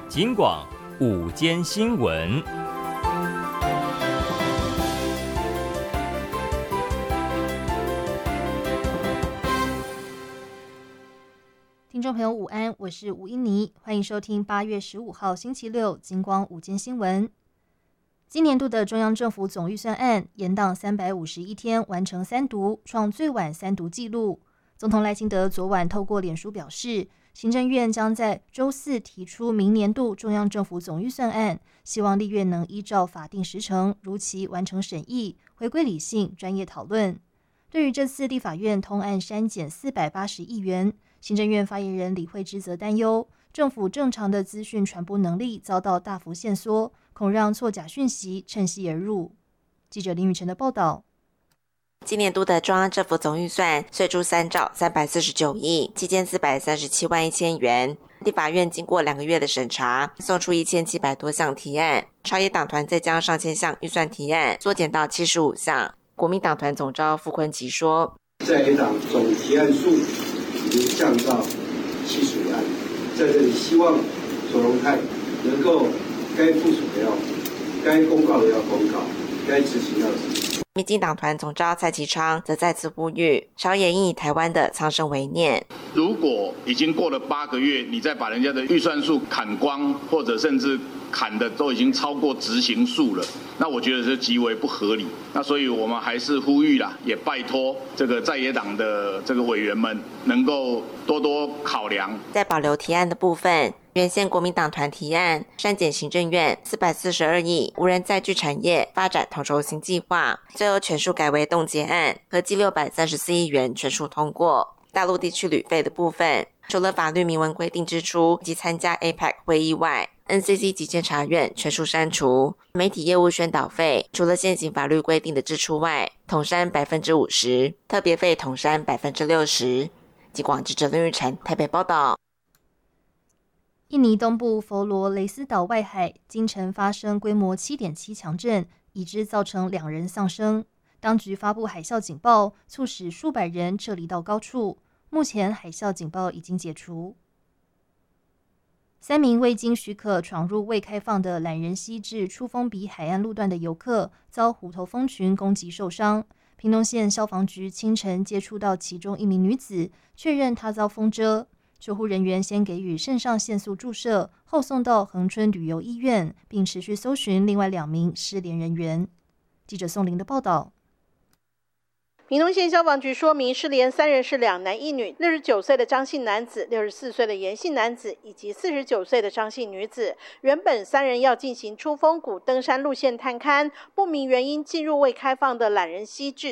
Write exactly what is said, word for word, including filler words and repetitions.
警广午间新闻。 听众朋友午安，我是吴英妮，欢迎收听八月十五号星期六警广午间新闻。今年度的中央政府总预算案延档三百五十一天完成三读，创最晚三读纪录。总统赖清德昨晚透过脸书表示，行政院将在周四提出明年度中央政府总预算案，希望立院能依照法定时程如期完成审议，回归理性专业讨论。对于这次立法院通案删减四百八十亿元，行政院发言人李惠芝则担忧，政府正常的资讯传播能力遭到大幅限缩，恐让错假讯息趁虚而入。记者林宇辰的报道。 今年度的中央政府总预算税出三兆三百四十九亿七千四百三十七万一千元，立法院经过两个月的审查，送出一千七百多项提案，朝野党团再将上千项预算提案缩减到七十五项。国民党团总召傅昆萁说， 在野党总提案数已经降到七十五案，在这里希望卓荣泰能够该部署的要部署，该公告的要公告，该执行要执行。 民进党团总召蔡其昌则再次呼吁，朝野应以台湾的苍生为念。 如果已经过了八个月，你再把人家的预算数砍光，或者甚至砍的都已经超过执行数了，那我觉得是极为不合理。那所以我们还是呼吁啦，也拜托这个在野党的这个委员们能够多多考量。 在保留提案的部分，原先国民党团提案删减行政院四百四十二亿无人载具产业发展统筹新计划，最后全数改为冻结案，合计六百三十四亿元全数通过。大陆地区旅费的部分，除了法律明文规定支出及参加 A P E C 会议外， N C C 及监察院全数删除。媒体业务宣导费，除了现行法律规定的支出外，统删百分之五十，特别费统删百分之六十。警广记者林玉嬋台北报道。 印尼东部佛罗雷斯岛外海今晨发生规模 七点七 强震，已知造成两人丧生。当局发布海啸警报，促使数百人撤离到高处。目前海啸警报已经解除。三名未经许可闯入未开放的懒人溪至出风鼻海岸路段的游客，遭虎头蜂群攻击受伤。屏东县消防局清晨接触到其中一名女子，确认她遭蜂蛰。救护人员先给予肾上腺素注射，后送到恒春旅游医院，并持续搜寻另外两名失联人员。记者宋玲的报道。 屏东县消防局说明，失联三人是两男一女，六十九岁的张姓男子、六十四岁的严姓男子以及四十九岁的张姓女子。原本三人要进行出风谷登山路线探勘，不明原因进入未开放的懒人溪至